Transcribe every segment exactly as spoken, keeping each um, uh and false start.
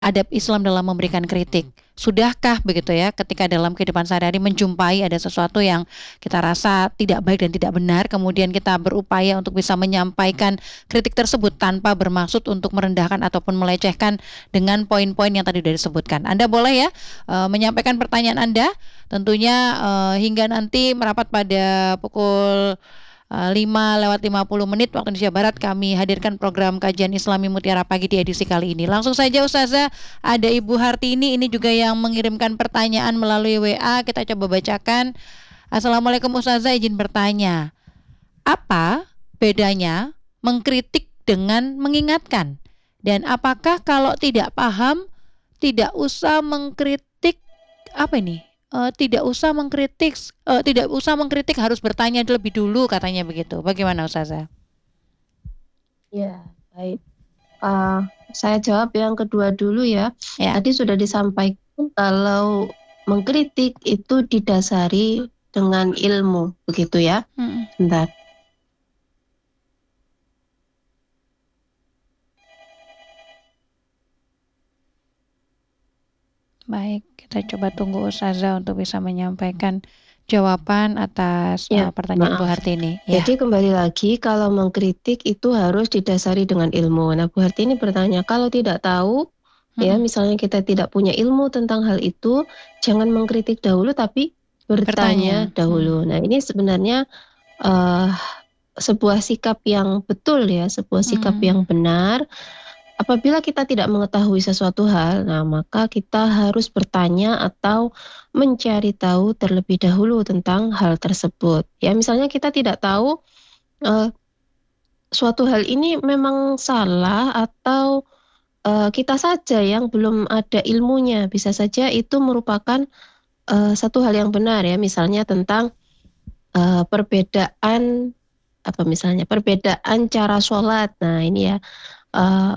adab Islam dalam memberikan kritik. Sudahkah begitu ya ketika dalam kehidupan sehari-hari menjumpai ada sesuatu yang kita rasa tidak baik dan tidak benar, kemudian kita berupaya untuk bisa menyampaikan kritik tersebut tanpa bermaksud untuk merendahkan ataupun melecehkan dengan poin-poin yang tadi sudah disebutkan. Anda boleh ya uh, menyampaikan pertanyaan Anda tentunya uh, hingga nanti merapat pada pukul Uh, lima lewat lima puluh menit waktu Indonesia Barat kami hadirkan program kajian Islami Mutiara Pagi di edisi kali ini. Langsung saja Ustazah, ada Ibu Hartini ini juga yang mengirimkan pertanyaan melalui W A. Kita coba bacakan. Assalamualaikum Ustazah, izin bertanya. Apa bedanya mengkritik dengan mengingatkan? Dan apakah kalau tidak paham tidak usah mengkritik apa ini? Uh, tidak usah mengkritik, uh, tidak usah mengkritik harus bertanya lebih dulu katanya begitu. Bagaimana Ustazah? Ya, baik. Uh, saya jawab yang kedua dulu ya. Ya. Tadi sudah disampaikan kalau mengkritik itu didasari dengan ilmu, begitu ya. Hmm. Bentar. Baik, kita coba tunggu Ustazah untuk bisa menyampaikan jawaban atas ya, uh, pertanyaan maaf. Bu Hartini. Ya. Jadi kembali lagi kalau mengkritik itu harus didasari dengan ilmu. Nah, Bu Hartini bertanya, kalau tidak tahu, hmm. ya misalnya kita tidak punya ilmu tentang hal itu, jangan mengkritik dahulu tapi bertanya, bertanya. dahulu. Hmm. Nah, ini sebenarnya uh, sebuah sikap yang betul ya, sebuah sikap hmm. yang benar. Apabila kita tidak mengetahui sesuatu hal, nah maka kita harus bertanya atau mencari tahu terlebih dahulu tentang hal tersebut. Ya, misalnya kita tidak tahu uh, suatu hal ini memang salah atau uh, kita saja yang belum ada ilmunya. Bisa saja itu merupakan uh, satu hal yang benar ya, misalnya tentang uh, perbedaan apa misalnya perbedaan cara sholat. Nah ini ya. Uh,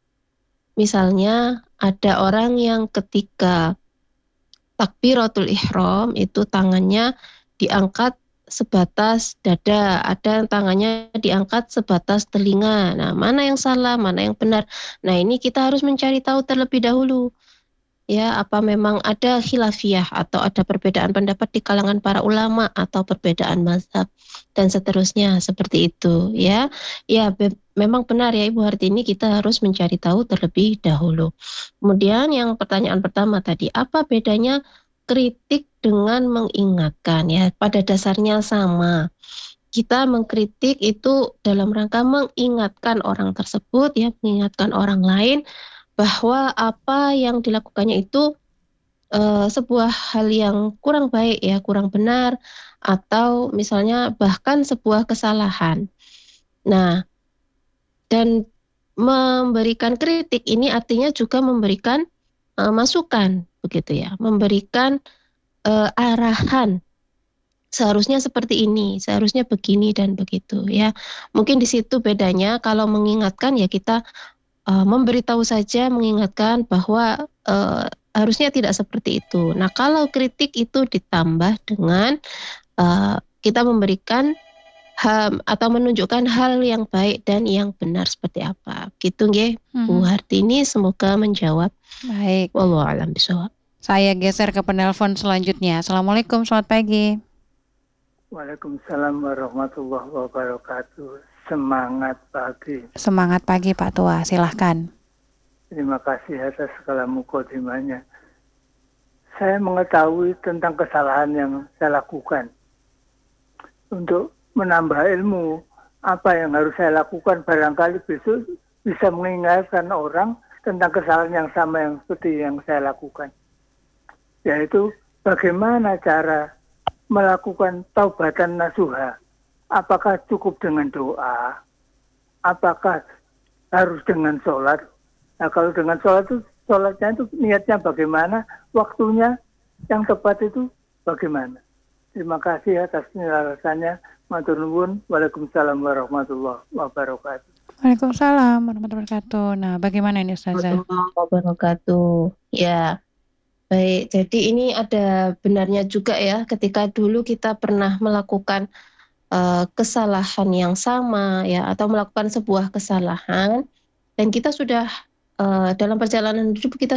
Misalnya ada orang yang ketika takbiratul ihram itu tangannya diangkat sebatas dada, ada yang tangannya diangkat sebatas telinga. Nah, mana yang salah, mana yang benar. Nah, ini kita harus mencari tahu terlebih dahulu. Ya, apa memang ada khilafiyah atau ada perbedaan pendapat di kalangan para ulama atau perbedaan mazhab dan seterusnya seperti itu ya. Ya, be- memang benar ya Ibu Hartini, kita harus mencari tahu terlebih dahulu. Kemudian yang pertanyaan pertama tadi, apa bedanya kritik dengan mengingatkan ya? Pada dasarnya sama. Kita mengkritik itu dalam rangka mengingatkan orang tersebut ya, mengingatkan orang lain bahwa apa yang dilakukannya itu uh, sebuah hal yang kurang baik ya, kurang benar, atau misalnya bahkan sebuah kesalahan. Nah, dan memberikan kritik ini artinya juga memberikan uh, masukan, begitu ya, memberikan uh, arahan. Seharusnya seperti ini, seharusnya begini dan begitu ya. Mungkin di situ bedanya. Kalau mengingatkan ya kita Uh, memberitahu saja, mengingatkan bahwa uh, harusnya tidak seperti itu. Nah, kalau kritik itu ditambah dengan uh, kita memberikan hal atau menunjukkan hal yang baik dan yang benar seperti apa. Gitu nggih, hmm. Bu Hartini, semoga menjawab. Baik. Wallahu a'lam bishawab. Saya geser ke penelpon selanjutnya. Assalamualaikum, selamat pagi. Waalaikumsalam warahmatullahi wabarakatuh. Semangat pagi. Semangat pagi Pak Tua, silahkan. Terima kasih atas segala mukadimahnya. Saya mengetahui tentang kesalahan yang saya lakukan. Untuk menambah ilmu, apa yang harus saya lakukan, barangkali besok bisa mengingatkan orang tentang kesalahan yang sama yang seperti yang saya lakukan. Yaitu bagaimana cara melakukan taubatan nasuha. Apakah cukup dengan doa? Apakah harus dengan sholat? Nah, kalau dengan sholat itu, sholatnya itu niatnya bagaimana? Waktunya yang tepat itu bagaimana? Terima kasih atas penjelasannya. Matur nuwun. Waalaikumsalam warahmatullahi wabarakatuh. Waalaikumsalam warahmatullahi wabarakatuh. Nah, bagaimana ini Ustazah? Warahmatullahi wabarakatuh. Ya, baik. Jadi ini ada benarnya juga ya, ketika dulu kita pernah melakukan Uh, kesalahan yang sama ya, atau melakukan sebuah kesalahan dan kita sudah uh, dalam perjalanan hidup kita